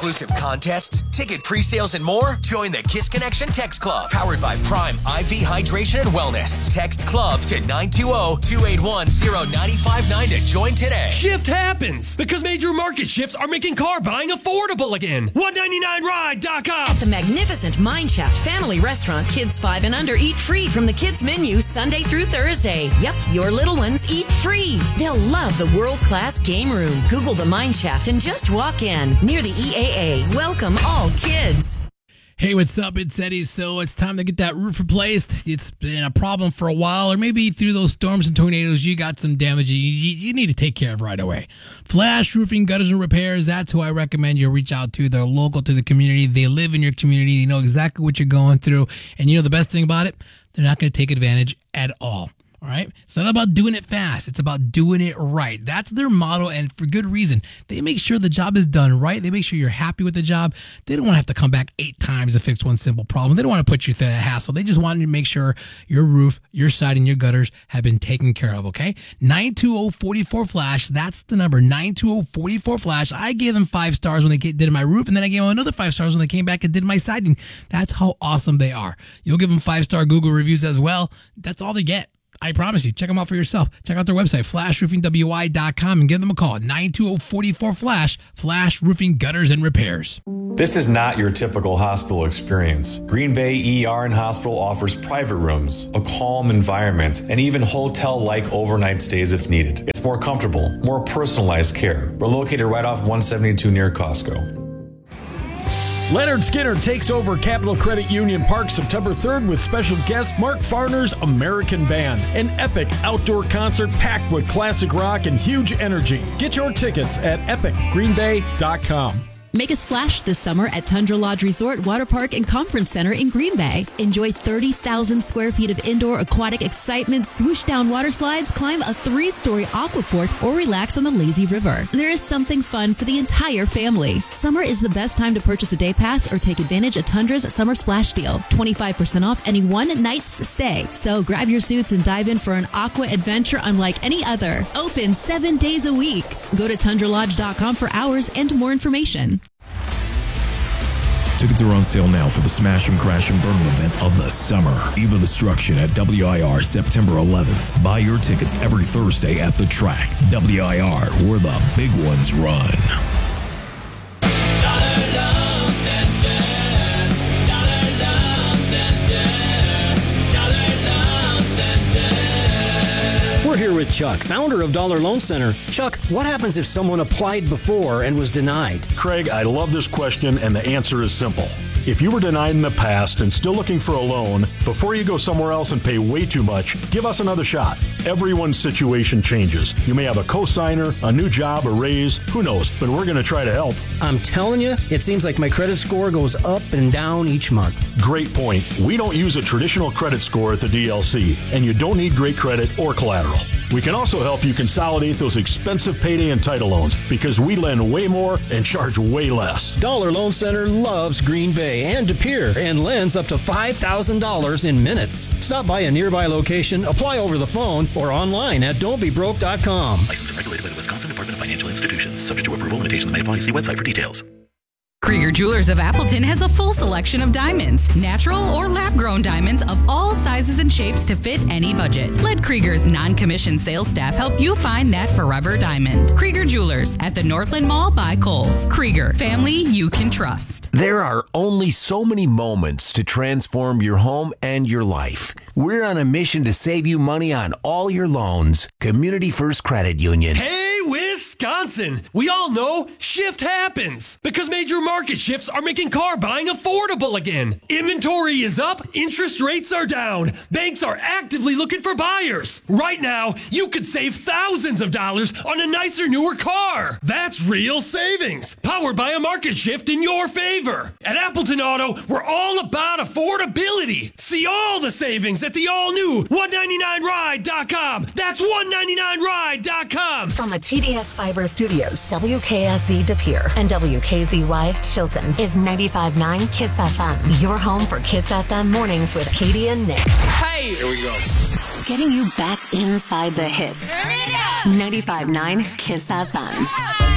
exclusive contests, ticket pre-sales, and more? Join the Kiss Connection Text Club, powered by Prime IV Hydration and Wellness. Text CLUB to 920-281-0959 to join today. Shift happens because major market shifts are making car buying affordable again. 199ride.com. At the magnificent Mineshaft Family Restaurant, kids 5 and under eat free from the kids menu Sunday through Thursday. Yep, your little ones eat free. They'll love the world-class game room. Google the Mineshaft and just walk in near the EAA. Welcome all kids. Hey, what's up? It's Eddie. So it's time to get that roof replaced. It's been a problem for a while, or maybe through those storms and tornadoes, you got some damage you need to take care of right away. Flash Roofing, Gutters, and Repairs, that's who I recommend you reach out to. They're local to the community. They live in your community. They know exactly what you're going through. And you know the best thing about it? They're not going to take advantage at all. All right. It's not about doing it fast. It's about doing it right. That's their motto, and for good reason. They make sure the job is done right. They make sure you're happy with the job. They don't want to have to come back 8 times to fix one simple problem. They don't want to put you through that hassle. They just want to make sure your roof, your siding, your gutters have been taken care of. Okay. 920-44-FLASH. That's the number. 920-44-FLASH. I gave them 5 stars when they did my roof, and then I gave them another 5 stars when they came back and did my siding. That's how awesome they are. You'll give them 5-star Google reviews as well. That's all they get. I promise you. Check them out for yourself. Check out their website, flashroofingwi.com, and give them a call at 920-44-FLASH, Flash Roofing, Gutters, and Repairs. This is not your typical hospital experience. Green Bay ER and Hospital offers private rooms, a calm environment, and even hotel-like overnight stays if needed. It's more comfortable, more personalized care. We're located right off 172 near Costco. Leonard Skinner takes over Capital Credit Union Park September 3rd with special guest Mark Farner's American Band. An epic outdoor concert packed with classic rock and huge energy. Get your tickets at epicgreenbay.com. Make a splash this summer at Tundra Lodge Resort, Water Park, and Conference Center in Green Bay. Enjoy 30,000 square feet of indoor aquatic excitement, swoosh down water slides, climb a 3-story aqua fort, or relax on the lazy river. There is something fun for the entire family. Summer is the best time to purchase a day pass or take advantage of Tundra's Summer Splash Deal. 25% off any one night's stay. So grab your suits and dive in for an aqua adventure unlike any other. Open 7 days a week. Go to tundralodge.com for hours and more information. Tickets are on sale now for the Smash 'em, Crash 'em, Burn 'em event of the summer. Eva Destruction at WIR September 11th. Buy your tickets every Thursday at the track. WIR, where the big ones run. We're here with Chuck, founder of Dollar Loan Center. Chuck, what happens if someone applied before and was denied? Craig, I love this question, and the answer is simple. If you were denied in the past and still looking for a loan, before you go somewhere else and pay way too much, give us another shot. Everyone's situation changes. You may have a cosigner, a new job, a raise, who knows, but we're going to try to help. I'm telling you, it seems like my credit score goes up and down each month. Great point. We don't use a traditional credit score at the DLC, and you don't need great credit or collateral. We can also help you consolidate those expensive payday and title loans because we lend way more and charge way less. Dollar Loan Center loves Green Bay and De Pere and lends up to $5,000 in minutes. Stop by a nearby location, apply over the phone, or online at don'tbebroke.com. Licensed and regulated by the Wisconsin Department of Financial Institutions. Subject to approval, limitations may apply. See website for details. Krieger Jewelers of Appleton has a full selection of diamonds, natural or lab-grown diamonds of all sizes and shapes to fit any budget. Let Krieger's non-commissioned sales staff help you find that forever diamond. Krieger Jewelers at the Northland Mall by Kohl's. Krieger, family you can trust. There are only so many moments to transform your home and your life. We're on a mission to save you money on all your loans. Community First Credit Union. Hey, Wisconsin! We all know shift happens because major market shifts are making car buying affordable again. Inventory is up, interest rates are down, banks are actively looking for buyers. Right now, you could save thousands of dollars on a nicer, newer car. That's real savings, powered by a market shift in your favor. At Appleton Auto, we're all about affordability. See all the savings at the all-new 199ride.com. That's 199ride.com. From the TDS Fiber Studios, WKSZ De Pere and WKZY Chilton is 95.9 Kiss FM. Your home for Kiss FM mornings with Katie and Nick. Hey! Here we go. Getting you back inside the hits. 95.9 Kiss FM.